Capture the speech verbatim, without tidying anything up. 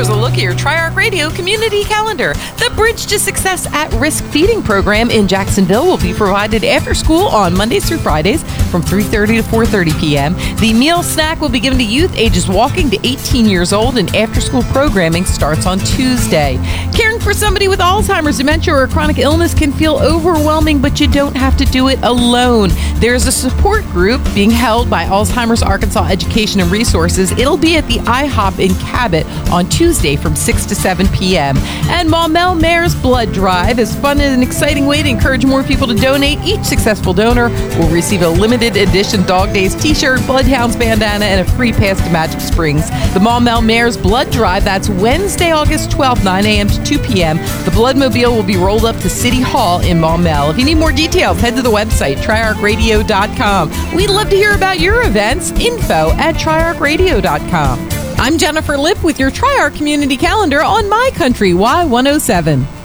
here's a look at your Tri-Arc Radio community calendar. The Bridge to Success at-Risk Feeding Program in Jacksonville will be provided after school on Mondays through Fridays from three thirty to four thirty p.m. The meal snack will be given to youth ages walking to eighteen years old, and after-school programming starts on Tuesday. Caring for somebody with Alzheimer's, dementia, or chronic illness can feel overwhelming, but you don't have to do it alone. There's a support group being held by Alzheimer's Arkansas Education and Resources. It'll be at the I hop in Cabot on Tuesday from six to seven p.m. And Maumelle Mayor's Blood Drive is fun and an exciting way to encourage more people to donate. Each successful donor will receive a limited edition Dog Days t-shirt, Bloodhounds bandana, and a free pass to Magic Springs. The Maumelle Mayor's Blood Drive, that's Wednesday, August twelfth, nine a.m. to two p.m. The Bloodmobile will be rolled up to City Hall in Maumelle. If you need more details, head to the website, tri arc radio dot com. We'd love to hear about your events. Info at tri arc radio dot com. I'm Jennifer Lipp with your Tri-Arc Community Calendar on My Country Y one oh seven.